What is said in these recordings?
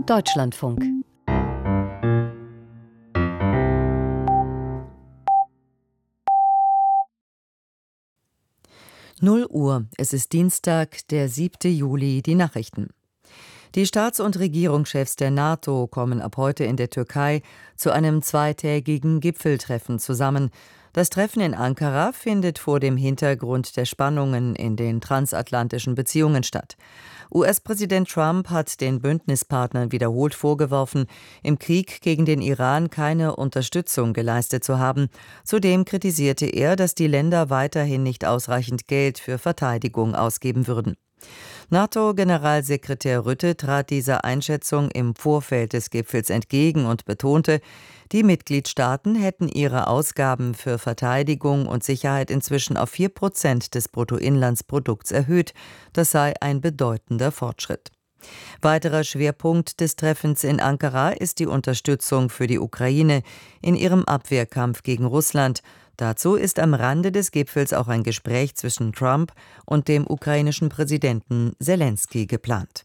Deutschlandfunk. Null Uhr. Es ist Dienstag, der 7. Juli. Die Nachrichten. Die Staats- und Regierungschefs der NATO kommen ab heute in der Türkei zu einem zweitägigen Gipfeltreffen zusammen. Das Treffen in Ankara findet vor dem Hintergrund der Spannungen in den transatlantischen Beziehungen statt. US-Präsident Trump hat den Bündnispartnern wiederholt vorgeworfen, im Krieg gegen den Iran keine Unterstützung geleistet zu haben. Zudem kritisierte er, dass die Länder weiterhin nicht ausreichend Geld für Verteidigung ausgeben würden. NATO-Generalsekretär Rutte trat dieser Einschätzung im Vorfeld des Gipfels entgegen und betonte, die Mitgliedstaaten hätten ihre Ausgaben für Verteidigung und Sicherheit inzwischen auf 4% des Bruttoinlandsprodukts erhöht. Das sei ein bedeutender Fortschritt. Weiterer Schwerpunkt des Treffens in Ankara ist die Unterstützung für die Ukraine in ihrem Abwehrkampf gegen Russland. Dazu ist am Rande des Gipfels auch ein Gespräch zwischen Trump und dem ukrainischen Präsidenten Selenskyj geplant.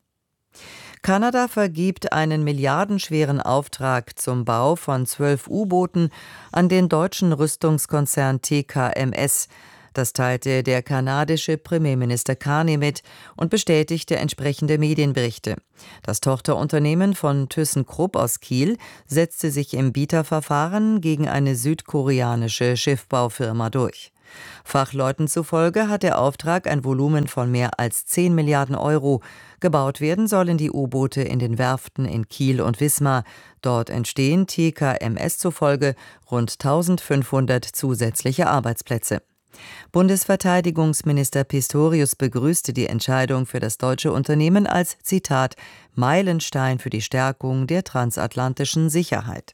Kanada vergibt einen milliardenschweren Auftrag zum Bau von 12 U-Booten an den deutschen Rüstungskonzern TKMS. Das teilte der kanadische Premierminister Carney mit und bestätigte entsprechende Medienberichte. Das Tochterunternehmen von ThyssenKrupp aus Kiel setzte sich im Bieterverfahren gegen eine südkoreanische Schiffbaufirma durch. Fachleuten zufolge hat der Auftrag ein Volumen von mehr als 10 Milliarden Euro. Gebaut werden sollen die U-Boote in den Werften in Kiel und Wismar. Dort entstehen TKMS zufolge rund 1500 zusätzliche Arbeitsplätze. Bundesverteidigungsminister Pistorius begrüßte die Entscheidung für das deutsche Unternehmen als, Zitat, Meilenstein für die Stärkung der transatlantischen Sicherheit.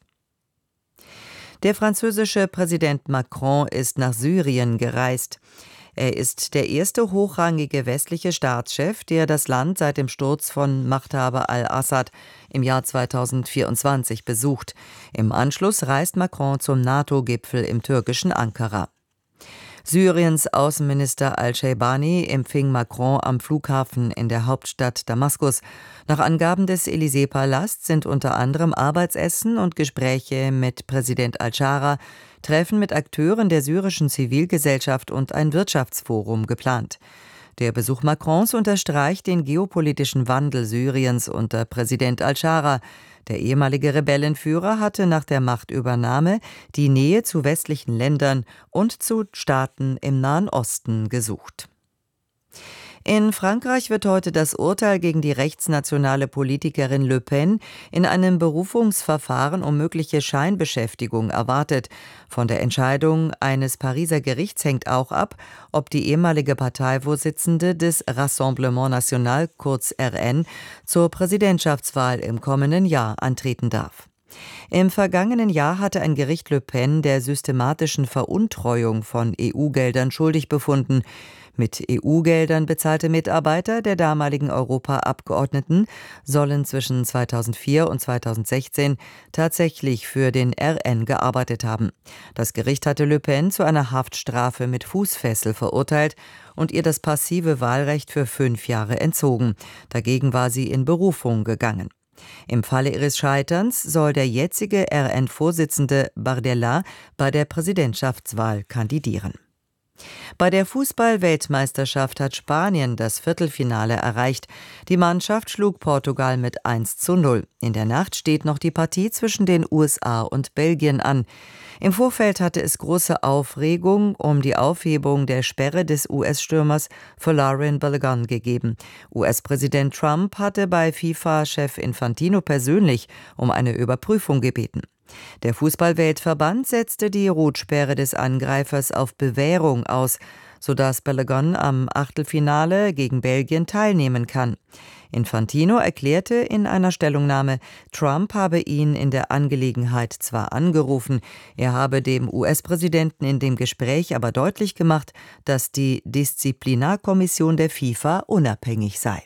Der französische Präsident Macron ist nach Syrien gereist. Er ist der erste hochrangige westliche Staatschef, der das Land seit dem Sturz von Machthaber al-Assad im Jahr 2024 besucht. Im Anschluss reist Macron zum NATO-Gipfel im türkischen Ankara. Syriens Außenminister al-Shaybani empfing Macron am Flughafen in der Hauptstadt Damaskus. Nach Angaben des Élysée-Palasts sind unter anderem Arbeitsessen und Gespräche mit Präsident al-Shara, Treffen mit Akteuren der syrischen Zivilgesellschaft und ein Wirtschaftsforum geplant. Der Besuch Macrons unterstreicht den geopolitischen Wandel Syriens unter Präsident al-Shara. Der ehemalige Rebellenführer hatte nach der Machtübernahme die Nähe zu westlichen Ländern und zu Staaten im Nahen Osten gesucht. In Frankreich wird heute das Urteil gegen die rechtsnationale Politikerin Le Pen in einem Berufungsverfahren um mögliche Scheinbeschäftigung erwartet. Von der Entscheidung eines Pariser Gerichts hängt auch ab, ob die ehemalige Parteivorsitzende des Rassemblement National, kurz RN, zur Präsidentschaftswahl im kommenden Jahr antreten darf. Im vergangenen Jahr hatte ein Gericht Le Pen der systematischen Veruntreuung von EU-Geldern schuldig befunden. Mit EU-Geldern bezahlte Mitarbeiter der damaligen Europaabgeordneten sollen zwischen 2004 und 2016 tatsächlich für den RN gearbeitet haben. Das Gericht hatte Le Pen zu einer Haftstrafe mit Fußfessel verurteilt und ihr das passive Wahlrecht für 5 Jahre entzogen. Dagegen war sie in Berufung gegangen. Im Falle ihres Scheiterns soll der jetzige RN-Vorsitzende Bardella bei der Präsidentschaftswahl kandidieren. Bei der Fußball-Weltmeisterschaft hat Spanien das Viertelfinale erreicht. Die Mannschaft schlug Portugal mit 1:0. In der Nacht steht noch die Partie zwischen den USA und Belgien an. Im Vorfeld hatte es große Aufregung um die Aufhebung der Sperre des US-Stürmers Folarin Balogun gegeben. US-Präsident Trump hatte bei FIFA-Chef Infantino persönlich um eine Überprüfung gebeten. Der Fußball-Weltverband setzte die Rotsperre des Angreifers auf Bewährung aus, sodass Balogun am Achtelfinale gegen Belgien teilnehmen kann. Infantino erklärte in einer Stellungnahme, Trump habe ihn in der Angelegenheit zwar angerufen, er habe dem US-Präsidenten in dem Gespräch aber deutlich gemacht, dass die Disziplinarkommission der FIFA unabhängig sei.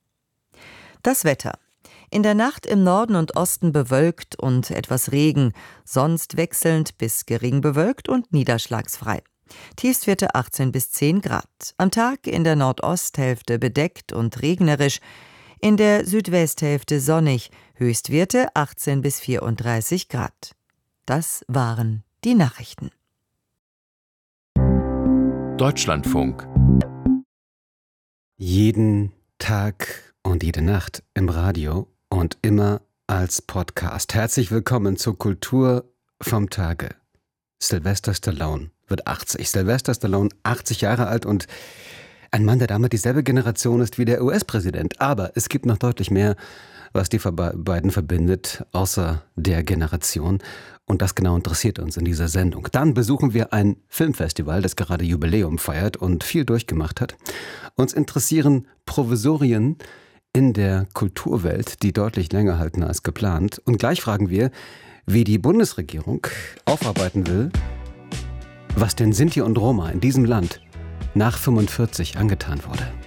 Das Wetter. In der Nacht im Norden und Osten bewölkt und etwas Regen, sonst wechselnd bis gering bewölkt und niederschlagsfrei. Tiefstwerte 18 bis 10 Grad. Am Tag in der Nordosthälfte bedeckt und regnerisch. in der Südwesthälfte sonnig, Höchstwerte 18 bis 34 Grad. Das waren die Nachrichten. Deutschlandfunk. Jeden Tag und jede Nacht im Radio und immer als Podcast. Herzlich willkommen zur Kultur vom Tage. Sylvester Stallone wird 80. Sylvester Stallone 80 Jahre alt und ein Mann, der damit dieselbe Generation ist wie der US-Präsident. Aber es gibt noch deutlich mehr, was die beiden verbindet, außer der Generation. Und das genau interessiert uns in dieser Sendung. Dann besuchen wir ein Filmfestival, das gerade Jubiläum feiert und viel durchgemacht hat. Uns interessieren Provisorien in der Kulturwelt, die deutlich länger halten als geplant. Und gleich fragen wir, wie die Bundesregierung aufarbeiten will, was den Sinti und Roma in diesem Land nach 45 angetan wurde.